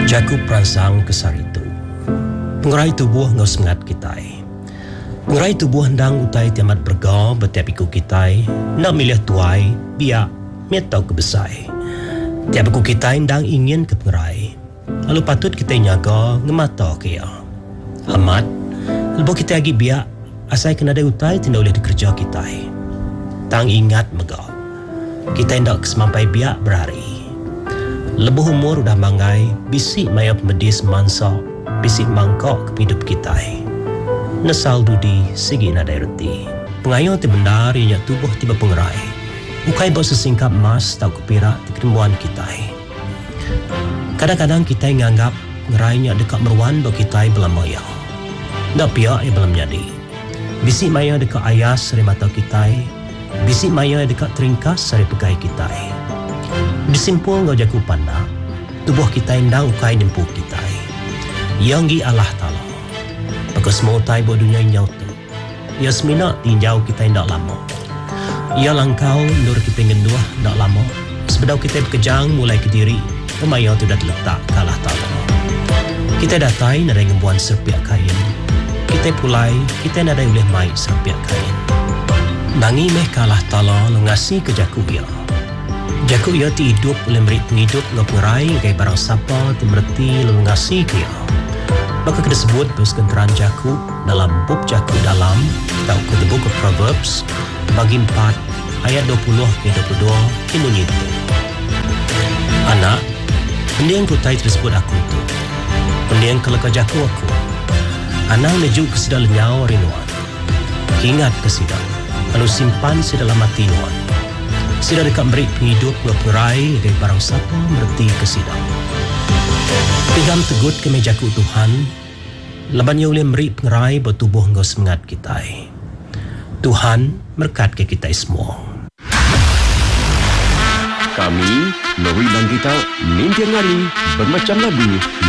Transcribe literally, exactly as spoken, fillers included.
Jaku perangsang kesar itu. Pengerai tubuh ngau semangat kitai. Pengerai tubuh hendang utai tiamat bergau betiap iku kitai. Nak milih tuai, biak, metau kebesai. Tiap iku kitai hendang ingin ke pengerai. Lalu patut kita nyaga ngemata kia. Amat, lepas kita lagi biak, asai kena ada utai tidak boleh dikerja kitai. Tang ingat megau. Kita hendak kesemampai biak berhari. Lebuh umur udah mangai, bisik maya pemedis mansa, bisik mangkok ke hidup kita. Nesal dudi segi nadai reti. Pengayo ti benar ianya tubuh tiba pengerai. Ukai bawa sesingkap emas tau kepirak di kerembuan kita. Kadang-kadang kita nganggap ngerainya dekat meruan bawa kita belam maya. Dak pihak yang belum jadi. Bisik maya dekat ayas seri mata kita. Bisik maya dekat teringkas seri pegai kita. Disimpul ngau jaku pandang, tubuh kita endang ukai nimpu kita. Yang gi Allah Ta'ala. Maka semua utai buat dunia injau tu. Ya semina tinjau kita indak lama. Ya langkau nur kita ngenduah ndak lama. Sebedau kita berkejang mulai ke diri, kemayau tu dah terletak ke Allah Ta'ala. Kita datai nadai ngembuan serpiak kain. Kita pulai, kita nadai boleh mai serpiak kain. Bangi meh ke Allah Ta'ala lengasi ke jaku ia. Jaku ia ti hidup oleh beri penghidup ngau pengerai gai barang sapa ti merti lalu ngasih ke ia. Maka kita sebut terus kenteran jaku dalam buk jaku dalam atau ke the book of Proverbs bagi empat ayat dua puluh ke dua puluh dua ini itu. Anak, benda yang kutai tersebut aku itu. Benda yang kelaka jaku aku. Anak neju ke sidal lenyau rinuan. Ingat ke sidal. Lalu simpan sedalam hati nuan. Sida dekat beri penghidup ngau pengerai dari barang siapa merti kesidang. Pegam tegut ke mejaku Tuhan, labannya boleh beri pengerai bertubuh ngau semangat kita. Tuhan berkat ke kita semua. Kami, Nori dan kita, mimpi ngali bermacam lagu.